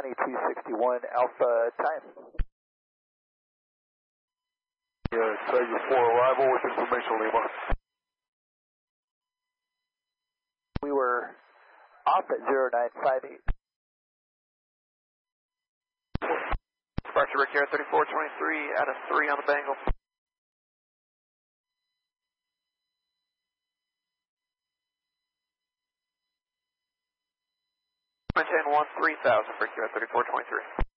Johnny 261 Alpha time. Yeah, Tiger 4 arrival with information, Lima. We were off at 0958. Departure Rick here, 3423 out of 3 on the Bengal. Maintain 1 3000 Rick here, 3423.